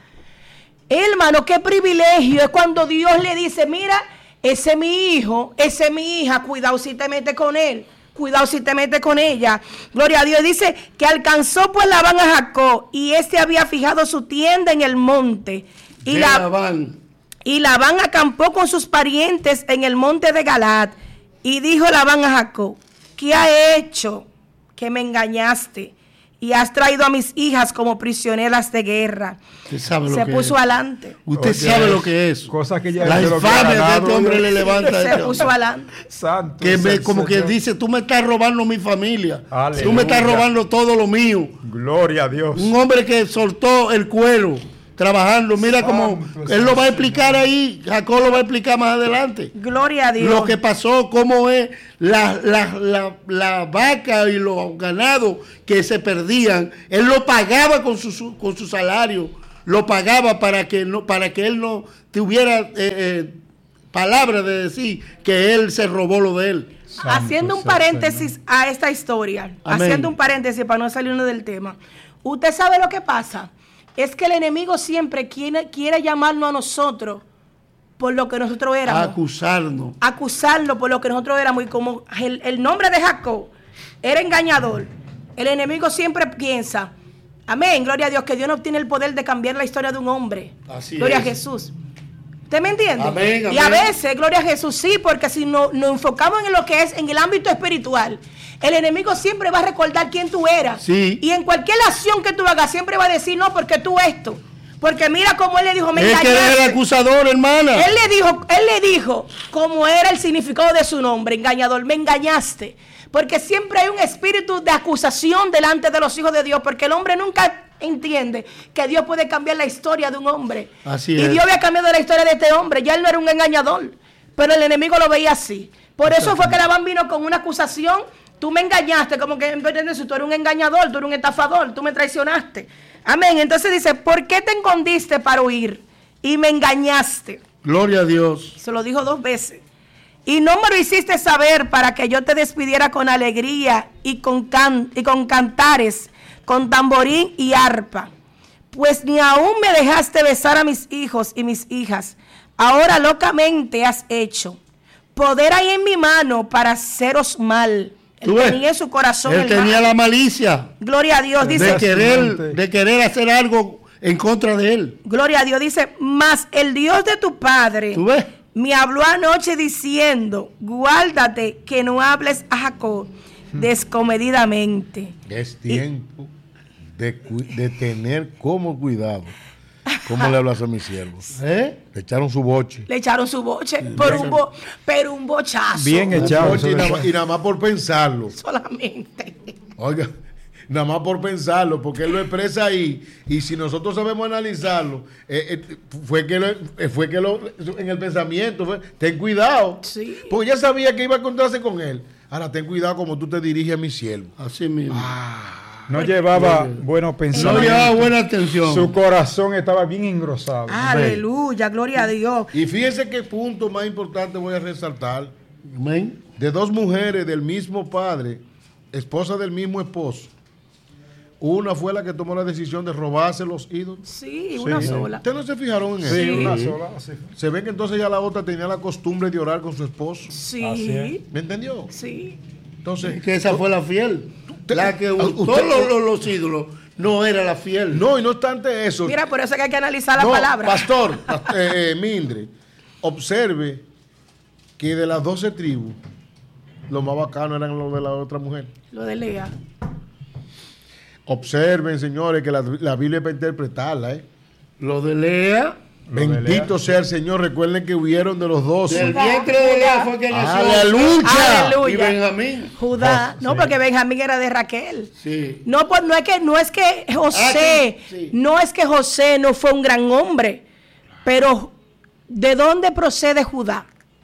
Hermano, qué privilegio es cuando Dios le dice, mira, ese es mi hijo, ese es mi hija, cuidado si te metes con él. Cuidado si te metes con ella. Gloria a Dios. Dice que alcanzó pues Labán a Jacob y este había fijado su tienda en el monte. Y de la, Labán. Y Labán acampó con sus parientes en el monte de Galaad. Y dijo Labán a Jacob, ¿qué ha hecho que me engañaste? Y has traído a mis hijas como prisioneras de guerra. Sabe lo se que puso es. Adelante. Usted Oye, sabe lo que es. Cosa que ya la infamia que este hombre le levanta. Se este puso adelante. Santo. Que me, como que dice, tú me estás robando mi familia. Aleluya. Tú me estás robando todo lo mío. Gloria a Dios. Un hombre que soltó el cuero trabajando. Mira cómo él lo va a explicar ahí. Jacob lo va a explicar más adelante. Gloria a Dios. Lo que pasó, cómo es la, la, la, la vaca y los ganados que se perdían. Él lo pagaba con su, con su salario. Lo pagaba para que, no, para que él no tuviera eh, eh, palabra de decir que él se robó lo de él. Santo, haciendo un paréntesis Señor. A esta historia. Amén. Haciendo un paréntesis para no salirnos del tema. Usted sabe lo que pasa. Es que el enemigo siempre quiere, quiere llamarnos a nosotros por lo que nosotros éramos. Acusarnos. Acusarnos por lo que nosotros éramos. Y como el, el nombre de Jacob era engañador, el enemigo siempre piensa, amén, gloria a Dios, que Dios no tiene el poder de cambiar la historia de un hombre. Así gloria es. a Jesús. ¿Usted me entiende? Amén, amén. Y a veces, gloria a Jesús, sí, porque si no, nos enfocamos en lo que es en el ámbito espiritual, el enemigo siempre va a recordar quién tú eras. Sí. Y en cualquier acción que tú hagas, siempre va a decir, no, porque tú esto. Porque mira cómo él le dijo, me engañaste. Es que era el acusador, hermana. Él le dijo, él le dijo cómo era el significado de su nombre, engañador, me engañaste. Porque siempre hay un espíritu de acusación delante de los hijos de Dios, porque el hombre nunca entiende que Dios puede cambiar la historia de un hombre. Así y es. Dios había cambiado la historia de este hombre. Ya él no era un engañador, pero el enemigo lo veía así. Por eso fue que Labán vino con una acusación. Tú me engañaste, como que tú eres un engañador, tú eres un estafador, tú me traicionaste. Amén. Entonces dice, ¿por qué te escondiste para huir y me engañaste? Gloria a Dios. Se lo dijo dos veces. Y no me lo hiciste saber para que yo te despidiera con alegría y con, can, y con cantares, con tamborín y arpa. Pues ni aún me dejaste besar a mis hijos y mis hijas. Ahora locamente has hecho. Poder hay en mi mano para haceros mal. Él tenía en su corazón Él el tenía mal. la malicia. Gloria a Dios, dice. De querer, de querer hacer algo en contra de él. Gloria a Dios, dice, mas el Dios de tu padre ¿Tú ves? me habló anoche diciendo, guárdate que no hables a Jacob descomedidamente. Es tiempo de, de tener como cuidado. ¿Cómo le hablas a mis siervos? ¿Eh? Le echaron su boche. Le echaron su boche, por un bo, pero un bochazo. Bien echado. Boche y, nada más, y nada más por pensarlo. Solamente. Oiga, nada más por pensarlo, porque él lo expresa ahí. Y si nosotros sabemos analizarlo, eh, eh, fue que, lo, eh, fue que lo, en el pensamiento, fue, ten cuidado. Sí. Porque ya sabía que iba a encontrarse con él. Ahora, ten cuidado como tú te diriges a mi siervo. Así mismo. Ah. No llevaba buenos No pensamientos. llevaba buena atención. Su corazón estaba bien engrosado. Aleluya, gloria a Dios. Y fíjense qué punto más importante voy a resaltar. Amén. De dos mujeres del mismo padre, esposa del mismo esposo. Una fue la que tomó la decisión de robarse los ídolos. Sí, una sola. ¿Ustedes no se fijaron en Sí, eso? una sola. Sí. Se ve que entonces ya la otra tenía la costumbre de orar con su esposo. Sí, Así es. ¿Me entendió? sí. Entonces, Es que esa fue la fiel. Usted- La que usted- usó los, los, los ídolos no era la fiel. no, y no obstante eso. Mira, por eso es que hay que analizar la no, palabra. Pastor, past- eh, eh, Mindre, observe que de las doce tribus, lo más bacano eran los de la otra mujer. Lo de Lea. Observen, señores, que la, la Biblia es para interpretarla, ¿eh? Lo de Lea, Lo de Bendito Lea. sea el Señor. Recuerden que hubieron de los doce. del vientre de Lea fue que nació. ¡Aleluya! Aleluya. Y Benjamín. Judá. Oh, No, sí. porque Benjamín era de Raquel. Sí. No, pues no es que, no es que José, Ah, sí, sí. no es que José no fue un gran hombre, pero ¿de dónde procede Judá?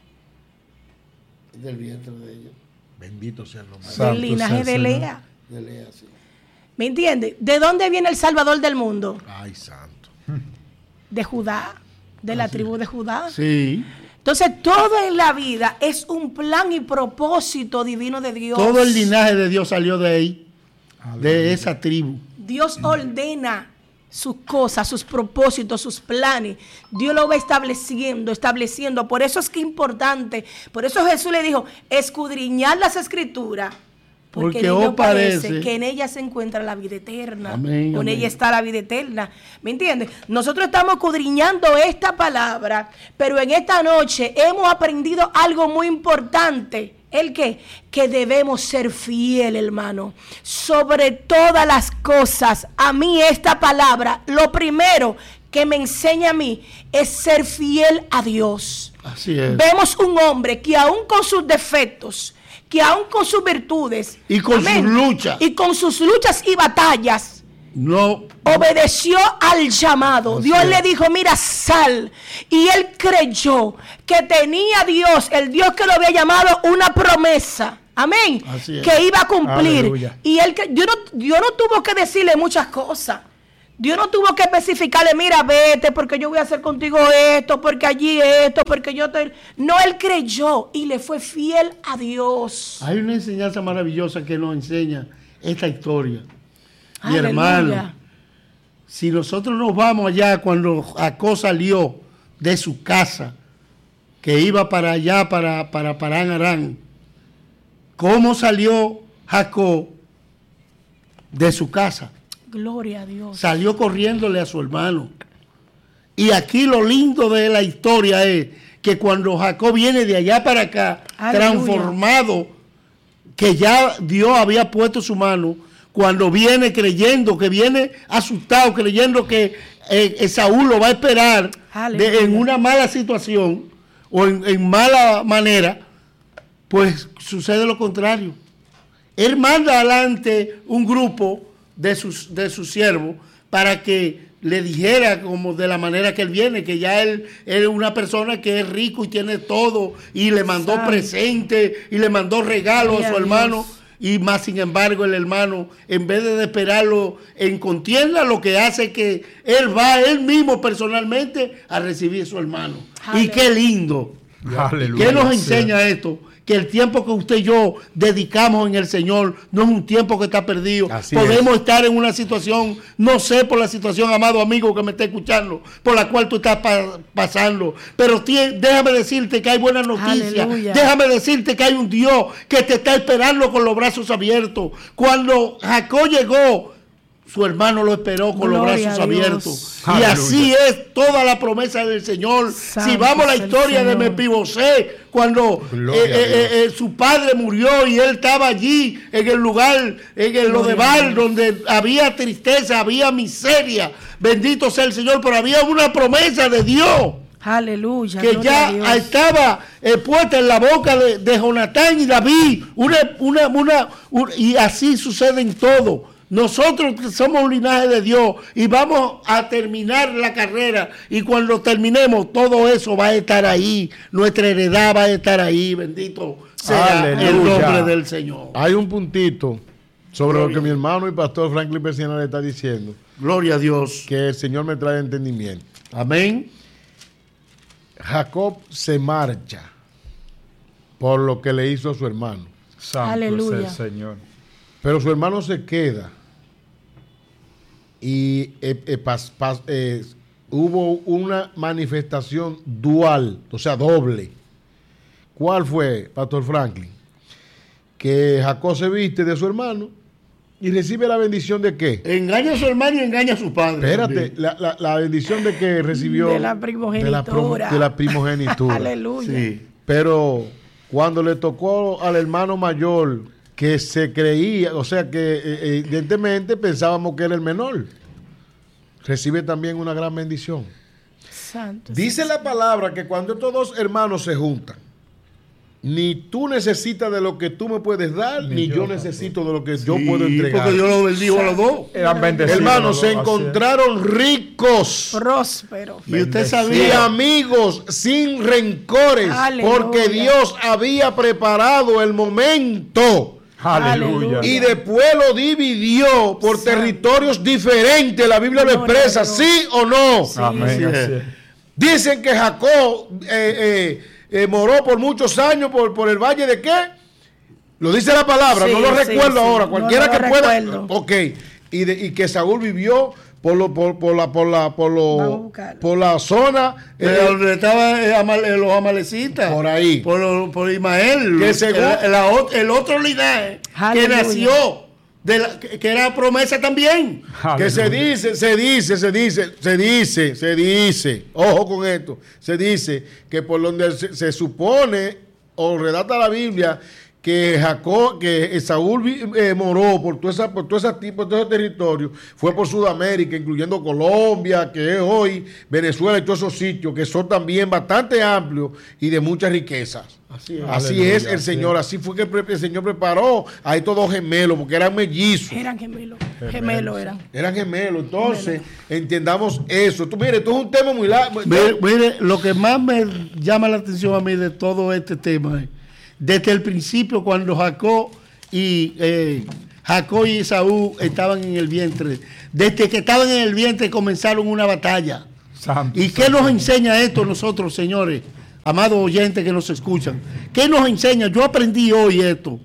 Del vientre de ella. Bendito sea el nombre. Santo Del linaje sea el de Señor. Lea. De Lea, sí. ¿Me entiendes? ¿De dónde viene el Salvador del mundo? Ay, santo. De Judá, de la tribu de Judá. Sí. Entonces, todo en la vida es un plan y propósito divino de Dios. Todo el linaje de Dios salió de ahí, de esa tribu. Dios ordena sus cosas, sus propósitos, sus planes. Dios lo va estableciendo, estableciendo. Por eso es que es importante. Por eso Jesús le dijo, escudriñar las escrituras. Porque, Porque en os ello parece parece que en ella se encuentra la vida eterna. Amén, Con amén. ella está la vida eterna. ¿Me entiendes? Nosotros estamos escudriñando esta palabra, pero en esta noche hemos aprendido algo muy importante. ¿El qué? Que debemos ser fiel, hermano. Sobre todas las cosas, a mí esta palabra, lo primero que me enseña a mí es ser fiel a Dios. Así es. Vemos un hombre que aún con sus defectos, que aún con sus virtudes Y con sus luchas. y con sus luchas y batallas, No. obedeció al llamado. Así Dios es. le dijo, mira, sal. Y él creyó que tenía Dios, el Dios que lo había llamado, una promesa. Amén. Así es. Que iba a cumplir. Aleluya. Y él, que- Dios no, Dios no tuvo que decirle muchas cosas. Dios no tuvo que especificarle, mira, vete, porque yo voy a hacer contigo esto, porque allí esto, porque yo te... No, él creyó y le fue fiel a Dios. Hay una enseñanza maravillosa que nos enseña esta historia. Mi Aleluya. hermano, si nosotros nos vamos allá cuando Jacob salió de su casa, que iba para allá, para, para Parán Arán, ¿cómo salió Jacob de su casa? Gloria a Dios. Salió corriéndole a su hermano. Y aquí lo lindo de la historia es que cuando Jacob viene de allá para acá, Aleluya. transformado, que ya Dios había puesto su mano, cuando viene creyendo, que viene asustado, creyendo que eh, eh, Saúl lo va a esperar de- Aleluya. en una mala situación o en, en mala manera, pues sucede lo contrario. Él manda adelante un grupo de sus, de sus siervos para que le dijera como de la manera que él viene, que ya él, él es una persona que es rico y tiene todo, y le mandó Santo. presentes y le mandó regalos Gloria a su a hermano, Dios. y más sin embargo el hermano, en vez de esperarlo en contienda, lo que hace es que él va él mismo personalmente a recibir a su hermano. Y Aleluya. qué lindo. Aleluya. ¿Qué nos enseña esto? Que el tiempo que usted y yo dedicamos en el Señor no es un tiempo que está perdido. Así Podemos es. estar en una situación, no sé por la situación, amado amigo que me está escuchando, por la cual tú estás pa pasando, pero déjame decirte que hay buenas noticias. Aleluya. Déjame decirte que hay un Dios que te está esperando con los brazos abiertos. Cuando Jacob llegó, su hermano lo esperó con Gloria los brazos abiertos. Y Aleluya. Así es toda la promesa del Señor. Santo si vamos a la historia de Mefibosé, cuando eh, eh, eh, su padre murió y él estaba allí en el lugar, en el Lodebar, donde había tristeza, había miseria. Bendito sea el Señor, pero había una promesa de Dios. Aleluya. Que ya estaba eh, puesta en la boca de, de Jonatán y David. Una, una, una, una, y así sucede en todo. Nosotros somos un linaje de Dios y vamos a terminar la carrera, y cuando terminemos todo eso va a estar ahí, nuestra heredad va a estar ahí. Bendito sea Aleluya. El nombre del Señor. Hay un puntito sobre Gloria. Lo que mi hermano y pastor Franklin Pesina le está diciendo. Gloria a Dios. Que el Señor me trae entendimiento. Amén. Jacob se marcha por lo que le hizo a su hermano. Santo Aleluya. Es el Señor. Pero su hermano se queda y eh, eh, pas, pas, eh, hubo una manifestación dual, o sea, doble. ¿Cuál fue, Pastor Franklin? Que Jacob se viste de su hermano y recibe la bendición de ¿qué? Engaña a su hermano y engaña a su padre. Espérate, la, la, la bendición de que recibió de la primogenitura. De la, de la primogenitura. Aleluya. Sí. Pero cuando le tocó al hermano mayor, que se creía, o sea que eh, evidentemente pensábamos que era el menor, recibe también una gran bendición. Santo, Dice santo. La palabra que cuando estos dos hermanos se juntan, ni tú necesitas de lo que tú me puedes dar, ni, ni yo, yo necesito de lo que sí, yo puedo entregar. Porque Dios lo bendijo a los dos. Eran bendecidos. Hermanos, se encontraron ricos, prósperos, y usted sabía, y amigos sin rencores. Aleluya. Porque Dios había preparado el momento. Aleluya. Y después lo dividió por Santo. Territorios diferentes. La Biblia lo expresa, ¿sí o no? Sí. Amén. Sí. Dicen que Jacob eh, eh, eh, moró por muchos años por, por el valle de qué. Lo dice la palabra, sí, no lo sí, recuerdo sí. ahora. Cualquiera no, no que pueda. Recuerdo. Ok. Y, de, y que Saúl vivió por lo por, por la por la por lo por la zona eh, donde estaban eh, amal, eh, los amalecitas, por ahí, por, lo, por Ismael, que según el, el, el otro linaje Aleluya. Que nació de la, que, que era promesa también. Aleluya. Que se dice se dice se dice se dice se dice ojo con esto, se dice que por donde se, se supone o redacta la Biblia que Jacob, que Saúl eh, moró por todo esa, por todo ese tipo, por todo ese territorio, fue por Sudamérica, incluyendo Colombia, que es hoy Venezuela y todos esos sitios que son también bastante amplios y de muchas riquezas. Así es, así Aleluya, es el Señor, así fue que el Señor preparó a estos dos gemelos, porque eran mellizos. Eran gemelos, gemelos eran. Eran gemelos, entonces gemelos. Entendamos eso. Tú, mire, esto es un tema muy largo. Mire, mire, lo que más me llama la atención a mí de todo este tema es desde el principio, cuando Jacob y eh, Jacob y Esaú estaban en el vientre, desde que estaban en el vientre comenzaron una batalla. Santo, ¿Y qué santo. nos enseña esto nosotros, señores, amados oyentes que nos escuchan? ¿Qué nos enseña? Yo aprendí hoy esto,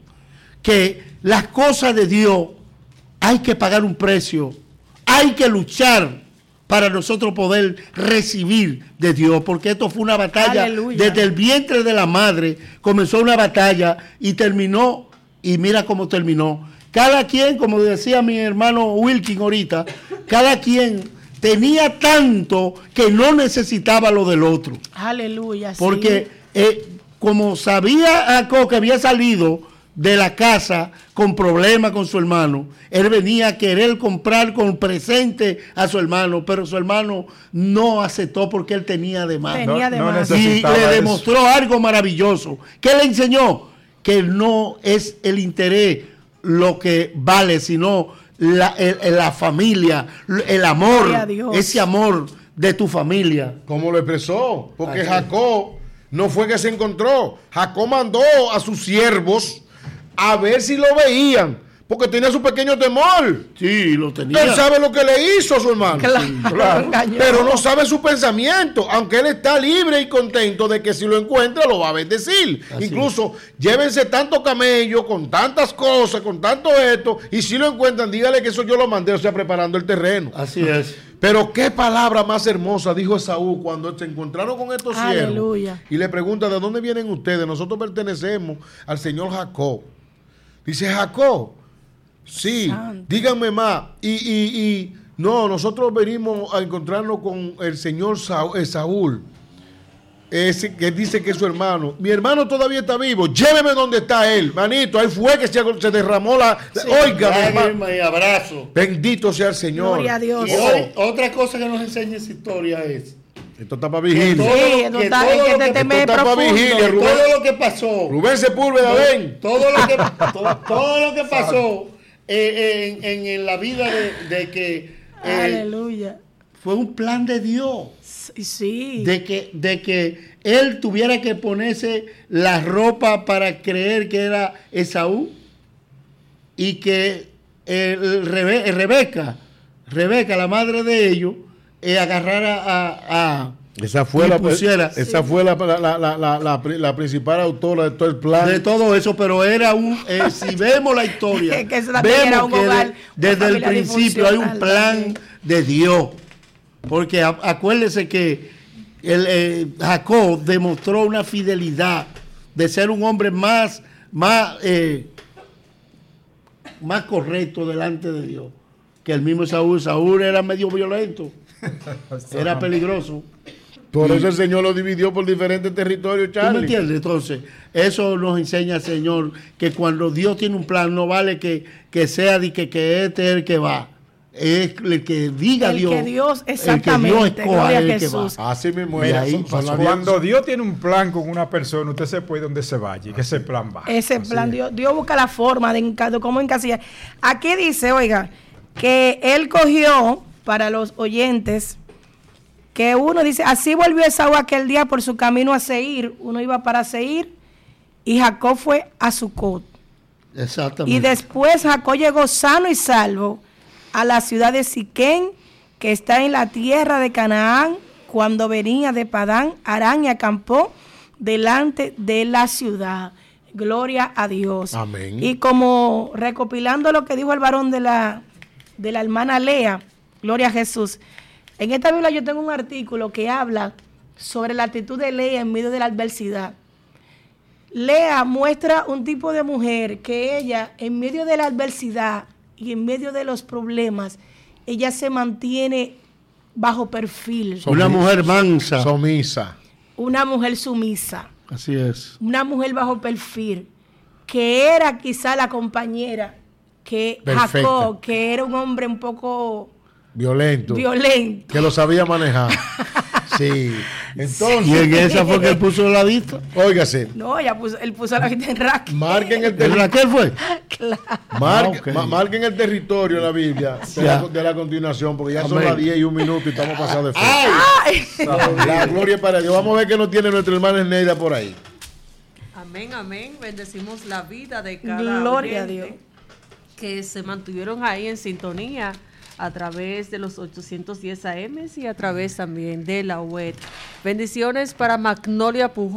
que las cosas de Dios hay que pagar un precio, hay que luchar para nosotros poder recibir de Dios, porque esto fue una batalla. Aleluya. Desde el vientre de la madre comenzó una batalla y terminó, y mira cómo terminó. Cada quien, como decía mi hermano Wilkin ahorita, cada quien tenía tanto que no necesitaba lo del otro. Aleluya. Porque sí. eh, como sabía Jacob que había salido de la casa con problemas con su hermano, él venía a querer comprar con presente a su hermano, pero su hermano no aceptó porque él tenía de más. Tenía de no, no más. Y le demostró eso. Algo maravilloso. ¿Qué le enseñó? Que no es el interés lo que vale, sino la, el, la familia, el amor, ese amor de tu familia. ¿Cómo lo expresó? Porque Aquí. Jacob no fue que se encontró. Jacob mandó a sus siervos a ver si lo veían, Porque tenía su pequeño temor. Sí, lo tenía. Él sabe lo que le hizo a su hermano. Claro, sí, claro. Pero no sabe su pensamiento. Aunque él está libre y contento de que si lo encuentra lo va a bendecir. Así Incluso es. Llévense tanto camello, con tantas cosas, con tanto esto. Y si lo encuentran, dígale que eso yo lo mandé, o sea, preparando el terreno. Así es. Pero qué palabra más hermosa dijo Esaú cuando se encontraron con estos siervos. Y le pregunta, ¿de dónde vienen ustedes? Nosotros pertenecemos al señor Jacob. Dice, Jacob. Sí, Santo. Díganme más. Y, y, y no, nosotros venimos a encontrarnos con el señor Saúl, Saúl ese que dice que es su hermano. Mi hermano todavía está vivo. Lléveme donde está él, manito. Ahí fue que se, se derramó la. Sí, oiga, y abrazo. Bendito sea el Señor. Gloria a Dios. Y hoy, otra cosa que nos enseña esa historia es. Esto está para vigilia. Sí, esto está, todo, que te que, está para vigilia, Rubén. Todo lo que pasó. Rubén Sepúlveda, ven. Todo lo que, todo, todo lo que pasó eh, en, en, en la vida de, de que. Eh, Aleluya. Fue un plan de Dios. Sí. De que, de que él tuviera que ponerse la ropa para creer que era Esaú. Y que el Rebe, Rebeca, Rebeca, la madre de ellos, eh, agarrara a, a esa fue la pusiera, esa sí. fue la, la, la, la, la, la, la principal autora de todo el plan. De todo eso, pero era un, eh, si vemos la historia, que vemos que hogar, de, desde el principio hay un plan también. De Dios. Porque a, acuérdese que el, eh, Jacob demostró una fidelidad de ser un hombre más, más, eh, más correcto delante de Dios que el mismo Saúl. Saúl era medio violento, era peligroso. Por eso el Señor lo dividió por diferentes territorios, Charlie. ¿Tú me entiendes? Entonces, eso nos enseña el Señor que cuando Dios tiene un plan, no vale que, que sea de que, que este es el que va. Es el que diga el Dios. Que Dios exactamente. El que Dios escoja, el Jesús. Que va. Así mismo es. Ahí, cuando Dios tiene un plan con una persona, usted se puede donde se vaya y que ese plan va. Ese Así plan, Dios, Dios busca la forma de, de cómo encasillar. Aquí dice, oiga, que él cogió, para los oyentes, que uno dice, así volvió Esaú aquel día por su camino a Seir. Uno iba para Seir y Jacob fue a Sucot. Exactamente. Y después Jacob llegó sano y salvo a la ciudad de Siquén, que está en la tierra de Canaán, cuando venía de Padán Aram y acampó delante de la ciudad. Gloria a Dios. Amén. Y como recopilando lo que dijo el varón de la, de la hermana Lea, gloria a Jesús. En esta Biblia yo tengo un artículo que habla sobre la actitud de Lea en medio de la adversidad. Lea muestra un tipo de mujer que ella, en medio de la adversidad y en medio de los problemas, ella se mantiene bajo perfil. Sumisa. Una mujer mansa. Sumisa. Una mujer sumisa. Así es. Una mujer bajo perfil, que era quizá la compañera, que Perfecta. Jacob, que era un hombre un poco violento. Violento. Que lo sabía manejar. Sí. Entonces, ¿y en esa fue que él puso la vista? Óigase. No, ella puso, él puso la vista en Raquel. Marquen el territorio. ¿Raquel fue? Claro. Mar, ah, okay. ma, marquen el territorio en la Biblia de, la, de la continuación, porque ya Amén. Son las diez y un minuto y estamos pasados de fe. La, la gloria es para Dios. Vamos a ver qué nos tiene nuestra hermana Neida por ahí. Amén, amén. Bendecimos la vida de cada gloria a Dios. Que se mantuvieron ahí en sintonía a través de los ochocientos diez A M y a través también de la web. Bendiciones para Magnolia Pujol.